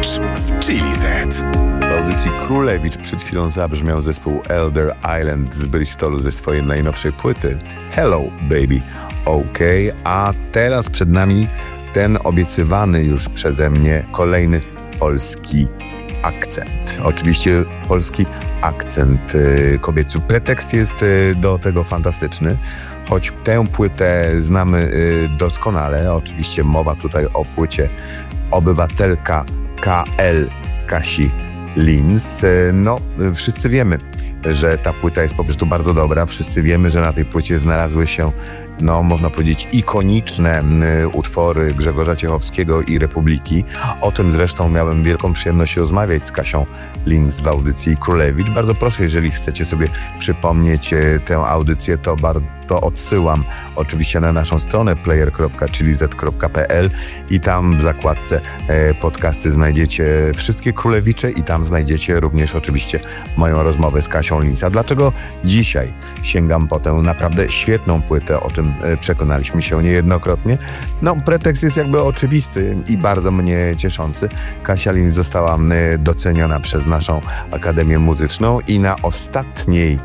Królewicz w Chili Z. W audycji Królewicz przed chwilą zabrzmiał zespół Elder Island z Bristolu ze swojej najnowszej płyty Hello Baby OK, a teraz przed nami ten obiecywany już przeze mnie kolejny polski akcent. Oczywiście polski akcent kobiecy. Pretekst jest do tego fantastyczny, choć tę płytę znamy doskonale. Oczywiście mowa tutaj o płycie Obywatelka KL Kasi Linz. No, wszyscy wiemy, że ta płyta jest po prostu bardzo dobra. Wszyscy wiemy, że na tej płycie znalazły się, no można powiedzieć, ikoniczne utwory Grzegorza Ciechowskiego i Republiki. O tym zresztą miałem wielką przyjemność rozmawiać z Kasią Linz w audycji Królewicz. Bardzo proszę, jeżeli chcecie sobie przypomnieć tę audycję, to odsyłam oczywiście na naszą stronę player.chiliz.pl i tam w zakładce podcasty znajdziecie wszystkie Królewicze i tam znajdziecie również oczywiście moją rozmowę z Kasią Linz. A dlaczego dzisiaj sięgam po tę naprawdę świetną płytę, o czym przekonaliśmy się niejednokrotnie? No, pretekst jest jakby oczywisty i bardzo mnie cieszący. Kasia Linz została doceniona przez naszą Akademię Muzyczną i na ostatniej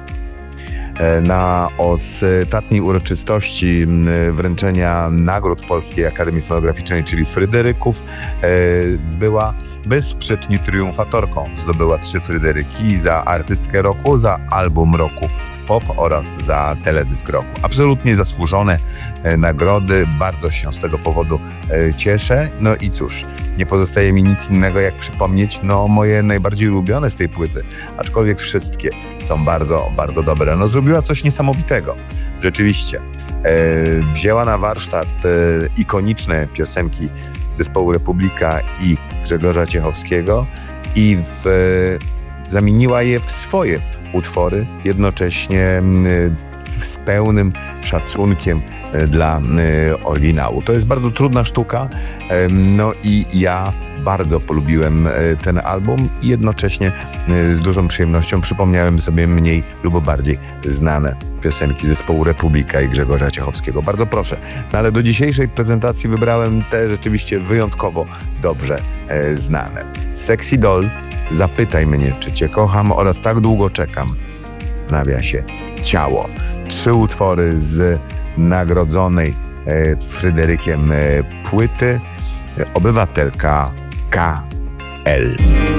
uroczystości wręczenia nagród Polskiej Akademii Fonograficznej, czyli Fryderyków, była bezsprzecznie triumfatorką. Zdobyła 3 Fryderyki: za artystkę roku, za album roku pop oraz za teledysk roku. Absolutnie zasłużone nagrody, bardzo się z tego powodu cieszę. No i cóż, nie pozostaje mi nic innego jak przypomnieć moje najbardziej ulubione z tej płyty, aczkolwiek wszystkie są bardzo, bardzo dobre. No, zrobiła coś niesamowitego. Rzeczywiście wzięła na warsztat ikoniczne piosenki zespołu Republika i Grzegorza Ciechowskiego i zamieniła je w swoje utwory, jednocześnie z pełnym szacunkiem dla oryginału. To jest bardzo trudna sztuka, no i ja bardzo polubiłem ten album i jednocześnie z dużą przyjemnością przypomniałem sobie mniej lub bardziej znane piosenki zespołu Republika i Grzegorza Ciechowskiego. Bardzo proszę. No ale do dzisiejszej prezentacji wybrałem te rzeczywiście wyjątkowo dobrze znane. Sexy Doll, Zapytaj mnie, czy cię kocham oraz Tak długo czekam. W nawiasie Ciało. 3 utwory z nagrodzonej Fryderykiem płyty Obywatelka KL.